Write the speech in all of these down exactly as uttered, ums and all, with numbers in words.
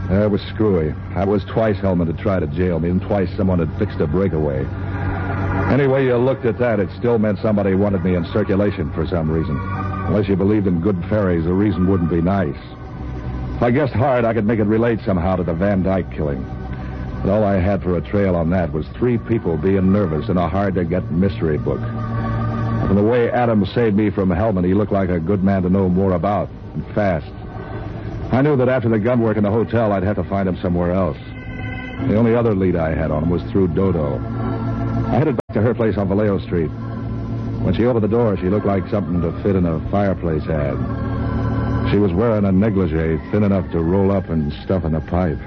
Uh, it was screwy. That was twice Hellman had tried to jail me, and twice someone had fixed a breakaway. Any way you looked at that, it still meant somebody wanted me in circulation for some reason. Unless you believed in good fairies, the reason wouldn't be nice. If I guessed hard, I could make it relate somehow to the Van Dyke killing. But all I had for a trail on that was three people being nervous in a hard-to-get mystery book. From the way Adams saved me from Hellman, he looked like a good man to know more about, and fast. I knew that after the gun work in the hotel, I'd have to find him somewhere else. The only other lead I had on him was through Dodo. I headed back to her place on Vallejo Street. When she opened the door, she looked like something to fit in a fireplace ad. She was wearing a negligee thin enough to roll up and stuff in a pipe.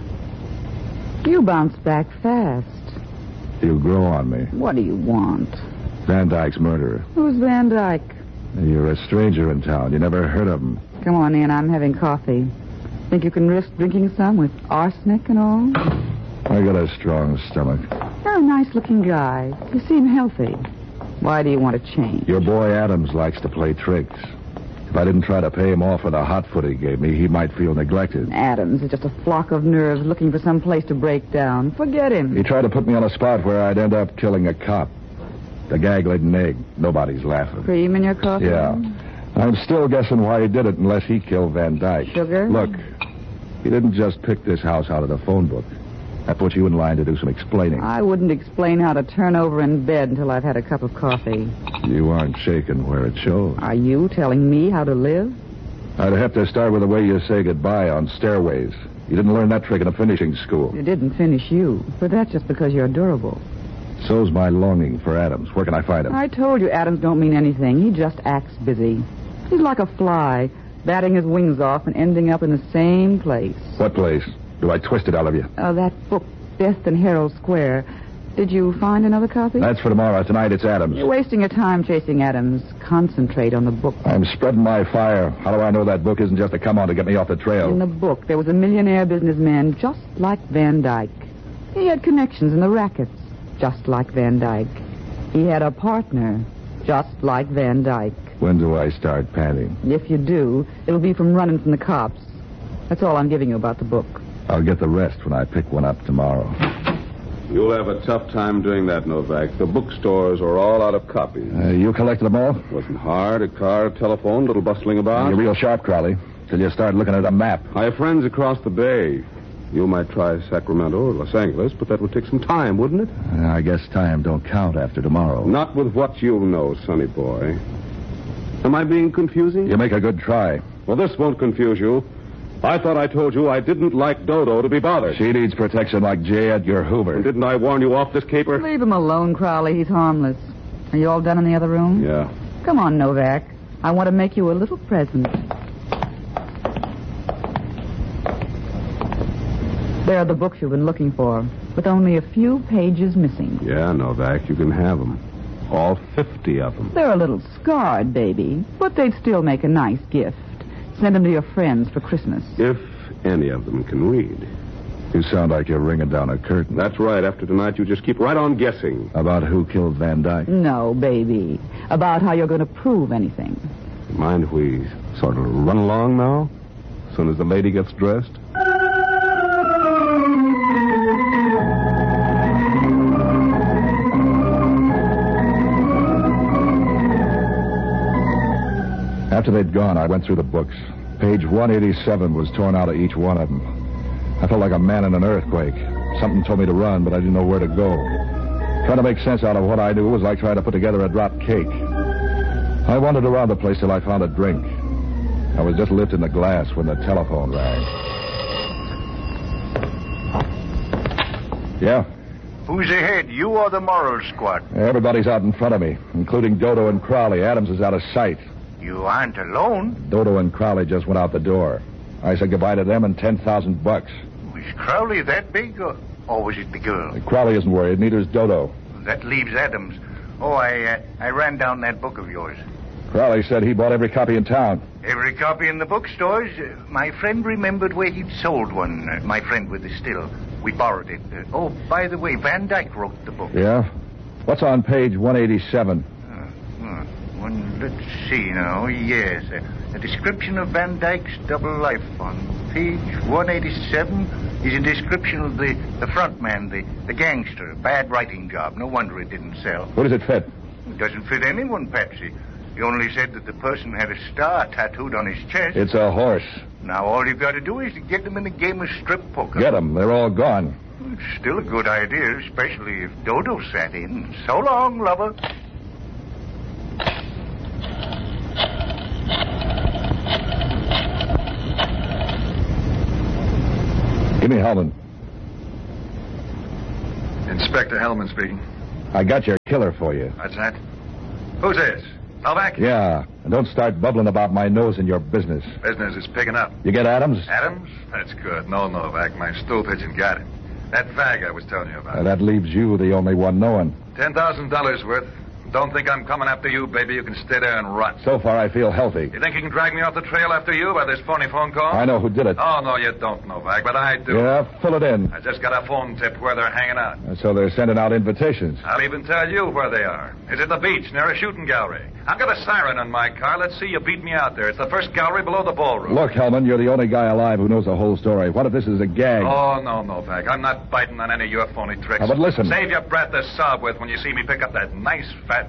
You bounced back fast. You grow on me. What do you want? Van Dyke's murderer. Who's Van Dyke? You're a stranger in town. You never heard of him. Come on in. I'm having coffee. Think you can risk drinking some with arsenic and all? I got a strong stomach. You're a nice-looking guy. You seem healthy. Why do you want to change? Your boy Adams likes to play tricks. If I didn't try to pay him off for the hot foot he gave me, he might feel neglected. Adams is just a flock of nerves looking for some place to break down. Forget him. He tried to put me on a spot where I'd end up killing a cop. The gag laid an egg. Nobody's laughing. Cream in your coffee? Yeah. I'm still guessing why he did it unless he killed Van Dyke. Sugar? Look, he didn't just pick this house out of the phone book. That puts you in line to do some explaining. I wouldn't explain how to turn over in bed until I've had a cup of coffee. You aren't shaking where it shows. Are you telling me how to live? I'd have to start with the way you say goodbye on stairways. You didn't learn that trick in a finishing school. It didn't finish you, but that's just because you're durable. So's my longing for Adams. Where can I find him? I told you Adams don't mean anything. He just acts busy. He's like a fly, batting his wings off and ending up in the same place. What place? Do I twist it out of you? Oh, that book, Death in Herald Square. Did you find another copy? That's for tomorrow. Tonight it's Adams. You're wasting your time chasing Adams. Concentrate on the book. I'm spreading my fire. How do I know that book isn't just a come-on to get me off the trail? In the book, there was a millionaire businessman just like Van Dyke. He had connections in the rackets, just like Van Dyke. He had a partner, just like Van Dyke. When do I start panting? If you do, it'll be from running from the cops. That's all I'm giving you about the book. I'll get the rest when I pick one up tomorrow. You'll have a tough time doing that, Novak. The bookstores are all out of copies. Uh, you collected them all? It wasn't hard. A car, a telephone, a little bustling about. You're real sharp, Crowley, till you start looking at a map. I have friends across the bay. You might try Sacramento or Los Angeles, but that would take some time, wouldn't it? Uh, I guess time don't count after tomorrow. Not with what you know, sonny boy. Am I being confusing? You make a good try. Well, this won't confuse you. I thought I told you I didn't like Dodo to be bothered. She needs protection like J. Edgar Hoover. And didn't I warn you off this caper? Leave him alone, Crowley. He's harmless. Are you all done in the other room? Yeah. Come on, Novak. I want to make you a little present. There are the books you've been looking for, with only a few pages missing. Yeah, Novak, you can have them. All fifty of them. They're a little scarred, baby, but they'd still make a nice gift. Send them to your friends for Christmas. If any of them can read. You sound like you're ringing down a curtain. That's right. After tonight, you just keep right on guessing. About who killed Van Dyke? No, baby. About how you're going to prove anything. Mind if we sort of run along now? As soon as the lady gets dressed? After they'd gone, I went through the books. Page one eighty-seven was torn out of each one of them. I felt like a man in an earthquake. Something told me to run, but I didn't know where to go. Trying to make sense out of what I knew was like trying to put together a dropped cake. I wandered around the place till I found a drink. I was just lifting the glass when the telephone rang. Yeah? Who's ahead, you or the moral squad? Everybody's out in front of me, including Dodo and Crowley. Adams is out of sight. You aren't alone. Dodo and Crowley just went out the door. I said goodbye to them and ten thousand bucks. Was Crowley that big, or, or was it the girl? Crowley isn't worried, neither's Dodo. That leaves Adams. Oh, I uh, I ran down that book of yours. Crowley said he bought every copy in town. Every copy in the bookstores? Uh, my friend remembered where he'd sold one. Uh, my friend with the still. We borrowed it. Uh, oh, by the way, Van Dyke wrote the book. Yeah? What's on page one eighty-seven? Uh, uh, one, let's see now. Yes, uh, a description of Van Dyke's double life fund. page one eighty-seven is a description of the, the front man, the, the gangster. Bad writing job. No wonder it didn't sell. Who does it fit? It doesn't fit anyone, Patsy. He only said that the person had a star tattooed on his chest. It's a horse. Now all you've got to do is to get them in a game of strip poker. Get them. They're all gone. It's still a good idea, especially if Dodo sat in. So long, lover. Give me Hellman. Inspector Hellman speaking. I got your killer for you. What's that? Who's this? Novak? Yeah, and don't start bubbling about my nose in your business. Business is picking up. You get Adams? Adams? That's good. No, Novak. My stool pigeon got him. That fag I was telling you about. Uh, that leaves you the only one knowing. Ten thousand dollars worth. Don't think I'm coming after you, baby. You can stay there and rot. So far, I feel healthy. You think you can drag me off the trail after you by this phony phone call? I know who did it. Oh, no, you don't, Novak, but I do. Yeah, fill it in. I just got a phone tip where they're hanging out. And so they're sending out invitations. I'll even tell you where they are. It's at the beach near a shooting gallery. I've got a siren on my car. Let's see you beat me out there. It's the first gallery below the ballroom. Look, Hellman, you're the only guy alive who knows the whole story. What if this is a gag? Oh, no, Novak. I'm not biting on any of your phony tricks. Now, but listen. Save your breath to sob with when you see me pick up that nice, fat